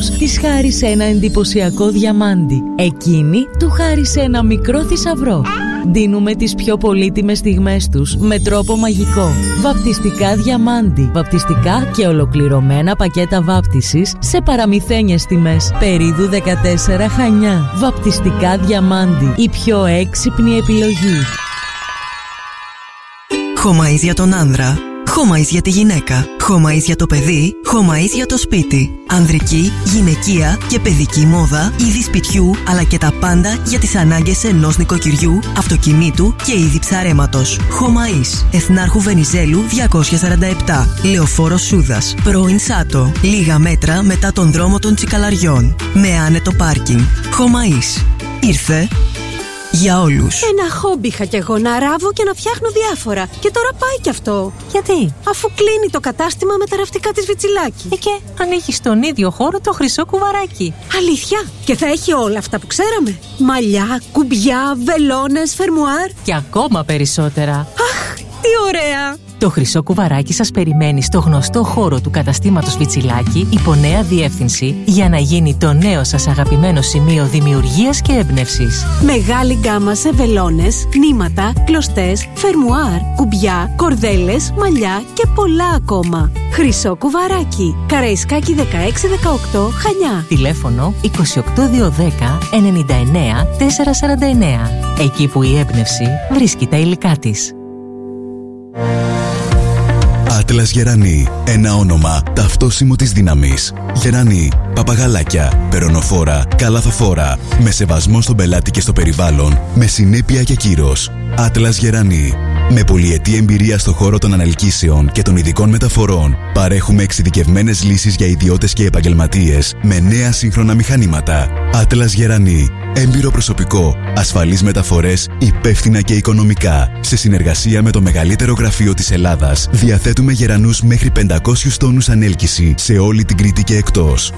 αυτός της χάρισε ένα εντυπωσιακό διαμάντι. Εκείνη του χάρισε ένα μικρό θησαυρό. Δίνουμε τις πιο πολύτιμες στιγμές τους με τρόπο μαγικό. Βαπτιστικά διαμάντι. Βαπτιστικά και ολοκληρωμένα πακέτα βάπτισης σε παραμυθένιες τιμές. Περίδου 14, Χανιά. Βαπτιστικά διαμάντι. Η πιο έξυπνη επιλογή. Χωμαΐς για τον άνδρα, Χωμαΐς για τη γυναίκα, Χωμαΐς για το παιδί, Χωμαΐς για το σπίτι. Ανδρική, γυναικεία και παιδική μόδα, είδη σπιτιού αλλά και τα πάντα για τις ανάγκες ενός νοικοκυριού, αυτοκινήτου και είδη ψαρέματος. Χωμαΐς, Εθνάρχου Βενιζέλου 247, Λεωφόρος Σούδας, πρώην Σάτο, λίγα μέτρα μετά τον δρόμο των Τσικαλαριών, με άνετο πάρκινγκ. Χωμαΐς, ήρθε για όλους. Ένα χόμπι είχα κι εγώ, να ράβω και να φτιάχνω διάφορα. Και τώρα πάει κι αυτό. Γιατί? Αφού κλείνει το κατάστημα με τα ραφτικά της Βιτσιλάκη. Και ανοίγει στον ίδιο χώρο το χρυσό κουβαράκι. Αλήθεια? Και θα έχει όλα αυτά που ξέραμε? Μαλλιά, κουμπιά, βελόνες, φερμουάρ. Και ακόμα περισσότερα. Αχ, τι ωραία! Το χρυσό κουβαράκι σας περιμένει στο γνωστό χώρο του καταστήματος Βιτσιλάκη υπό νέα διεύθυνση για να γίνει το νέο σας αγαπημένο σημείο δημιουργίας και έμπνευσης. Μεγάλη γκάμα σε βελόνες, νήματα, κλωστές, φερμουάρ, κουμπιά, κορδέλες, μαλλιά και πολλά ακόμα. Χρυσό κουβαράκι. Καραϊσκάκη 1618, Χανιά. Τηλέφωνο 28210 99 449. Εκεί που η έμπνευση βρίσκει τα υλικά της. Άτλας Γερανή. Ένα όνομα ταυτόσιμο της δύναμης. Γερανή. Παπαγαλάκια. Περωνοφόρα. Καλαθοφόρα. Με σεβασμό στον πελάτη και στο περιβάλλον. Με συνέπεια και κύρος. Άτλας Γερανή. Με πολυετή εμπειρία στο χώρο των ανελκύσεων και των ειδικών μεταφορών, παρέχουμε εξειδικευμένες λύσεις για ιδιώτες και επαγγελματίες με νέα σύγχρονα μηχανήματα. Άτλας Γερανή. Έμπειρο προσωπικό, ασφαλείς μεταφορές, υπεύθυνα και οικονομικά. Σε συνεργασία με το μεγαλύτερο γραφείο της Ελλάδας, διαθέτουμε γερανούς μέχρι 500 τόνους ανέλκυση σε όλη την Κρήτη και εκτός.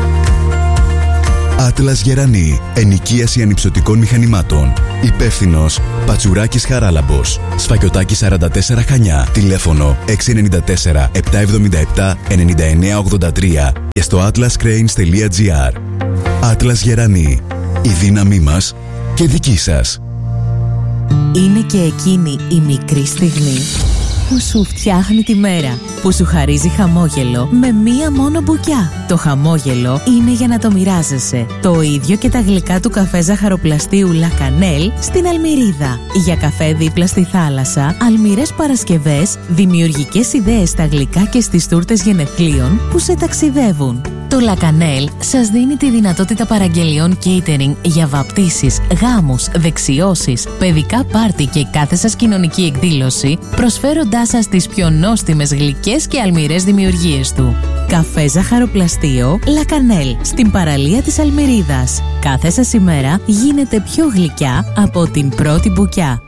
Άτλας Γερανή. Ενοικίαση ανυψωτικών μηχανημάτων. Υπεύθυνος Πατσουράκης Χαράλαμπος. Σφακιωτάκη 44, Χανιά. Τηλέφωνο 694 777 9983 και στο atlascranes.gr. Άτλας Γερανή. Η δύναμή μας και δική σας. Είναι και εκείνη η μικρή στιγμή που σου φτιάχνει τη μέρα, που σου χαρίζει χαμόγελο με μία μόνο μπουκιά. Το χαμόγελο είναι για να το μοιράζεσαι. Το ίδιο και τα γλυκά του καφέ ζαχαροπλαστείου La Cannelle στην Αλμυρίδα. Για καφέ δίπλα στη θάλασσα, αλμυρές Παρασκευές, δημιουργικές ιδέες στα γλυκά και στις τούρτες γενεθλίων που σε ταξιδεύουν. Το La Cannelle σας δίνει τη δυνατότητα παραγγελιών catering για βαπτίσεις, γάμους, δεξιώσεις, παιδικά πάρτι και κάθε σας κοινωνική εκδήλωση, προσφέροντάς σας τις πιο νόστιμες γλυκές και αλμυρές δημιουργίες του. Καφέ ζαχαροπλαστείο La Cannelle στην παραλία της Αλμυρίδας. Κάθε σας ημέρα γίνεται πιο γλυκιά από την πρώτη μπουκιά.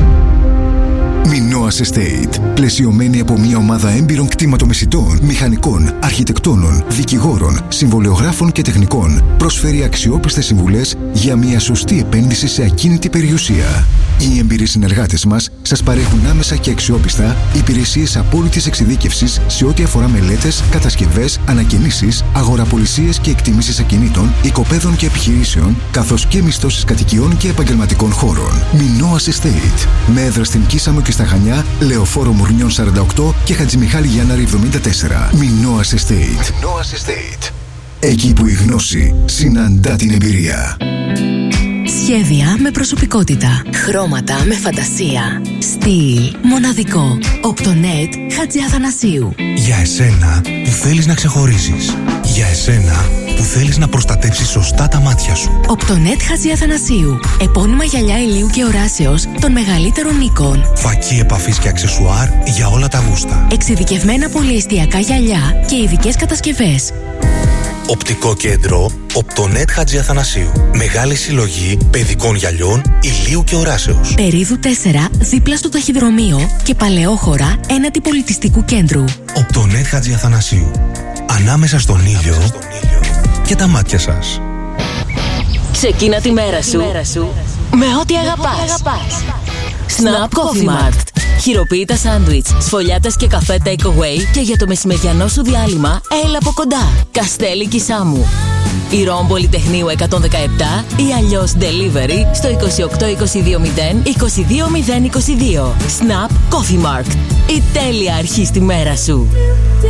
Minoas Estate. Πλαισιωμένη από μια ομάδα έμπειρων κτηματομεσητών, μηχανικών, αρχιτεκτόνων, δικηγόρων, συμβολεογράφων και τεχνικών, προσφέρει αξιόπιστες συμβουλές για μια σωστή επένδυση σε ακίνητη περιουσία. Οι εμπειροί συνεργάτες μας σας παρέχουν άμεσα και αξιόπιστα υπηρεσίες απόλυτης εξειδίκευσης σε ό,τι αφορά μελέτες, κατασκευές, ανακαινήσεις, αγοραπολισίες και εκτιμήσεις ακινήτων, οικοπαίδων και επιχειρήσεων, καθώς και μισθώσεις κατοικιών και επαγγελματικών χώρων. Minoas Estate. Με έδρα στην Κίσαμο και στα Χανιά, Λεωφόρο Μουρνιών 48 και Χατζημιχάλη Γιάνναρη 74. Minoas Estate. Minoas Estate. Εκεί που η γνώση συναντά την εμπειρία. Σχέδια με προσωπικότητα. Χρώματα με φαντασία. Στυλ μοναδικό. Οπτονέτ Χατζιαθανασίου. Για εσένα που θέλεις να ξεχωρίζεις. Για εσένα που θέλεις να προστατεύσεις σωστά τα μάτια σου. Οπτονέτ Χατζιαθανασίου. Επώνυμα γυαλιά ηλίου και οράσεως των μεγαλύτερων οίκων. Φακή επαφής και αξεσουάρ για όλα τα γούστα. Εξειδικευμένα πολυεστιακά γυαλιά και ειδικές κατασκευές. Οπτικό κέντρο Οπτονέτ Χατζιαθανασίου. Μεγάλη συλλογή παιδικών γυαλιών ηλίου και οράσεως. Περίδου 4 δίπλα στο ταχυδρομείο και παλαιόχώρα έναντι πολιτιστικού κέντρου. Οπτονέτ Χατζιαθανασίου. Ανάμεσα στον ήλιο και τα μάτια σας. Ξεκίνα τη μέρα σου με ό,τι αγαπάς. Snap Coffee Mart. Χειροποίητα σάντουιτς, σφολιάτες και καφέ take-away και για το μεσημεριανό σου διάλειμμα, έλα από κοντά. Καστέλι Κισάμου. Η Ρώμ Πολυτεχνείου 117 ή αλλιώς delivery στο 28220 22022. Snap Coffee Markt. Η τέλεια αρχή στη μέρα σου.